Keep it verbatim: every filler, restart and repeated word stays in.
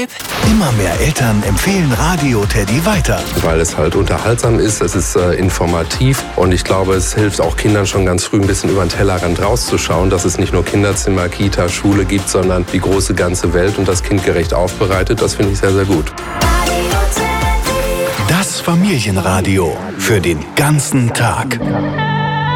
Tipp. Immer mehr Eltern empfehlen Radio Teddy weiter. Weil es halt unterhaltsam ist, es ist äh, informativ und ich glaube, es hilft auch Kindern schon ganz früh ein bisschen über den Tellerrand rauszuschauen, dass es nicht nur Kinderzimmer, Kita, Schule gibt, sondern die große ganze Welt und das kindgerecht aufbereitet. Das finde ich sehr, sehr gut. Das Familienradio für den ganzen Tag.